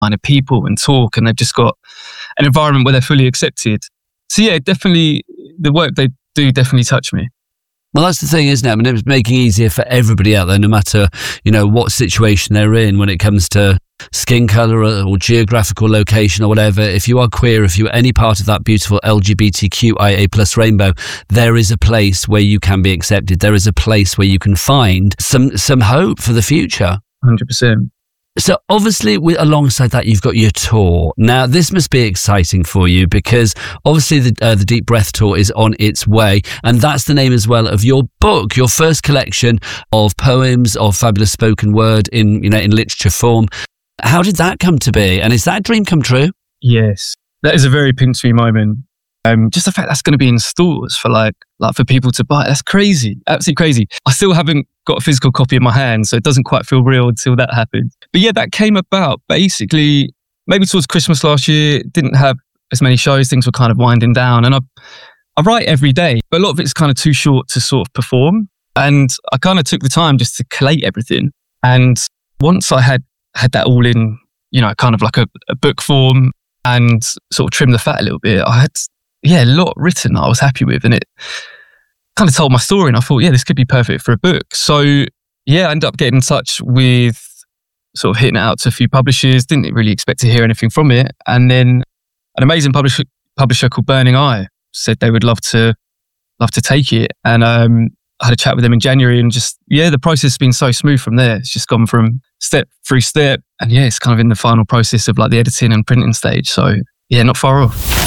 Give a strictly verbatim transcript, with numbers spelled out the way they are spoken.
kind of people and talk, and they've just got an environment where they're fully accepted. So yeah, definitely the work they do definitely touch me. Well, that's the thing, isn't it? I mean, it's making it easier for everybody out there, no matter, you know, what situation they're in when it comes to skin colour or, or geographical location or whatever. If you are queer, if you're any part of that beautiful L G B T Q I A plus rainbow, there is a place where you can be accepted. There is a place where you can find some some hope for the future. one hundred percent. So obviously, with, alongside that, you've got your tour. Now, this must be exciting for you because obviously the uh, the Deep Breath Tour is on its way, and that's the name as well of your book, your first collection of poems, of fabulous spoken word in you know in literature form. How did that come to be, and is that dream come true? Yes, that is a very pinch me moment. Um, just the fact that's going to be in stores for like like for people to buy, that's crazy, absolutely crazy. I still haven't got a physical copy in my hand, so it doesn't quite feel real until that happens. But yeah, that came about basically maybe towards Christmas last year. Didn't have as many shows, things were kind of winding down, and I I write every day, but a lot of it's kind of too short to sort of perform. And I kind of took the time just to collate everything. And once I had had that all in, you know, kind of like a, a book form and sort of trimmed the fat a little bit, I had yeah, a lot written that I was happy with, and it kind of told my story, and I thought, yeah, this could be perfect for a book. So yeah, I ended up getting in touch with sort of hitting it out to a few publishers, didn't really expect to hear anything from it. And then an amazing publisher publisher called Burning Eye said they would love to love to take it. And um, I had a chat with them in January, and just, yeah, the process has been so smooth from there. It's just gone from step through step, and yeah, it's kind of in the final process of like the editing and printing stage. So yeah, not far off.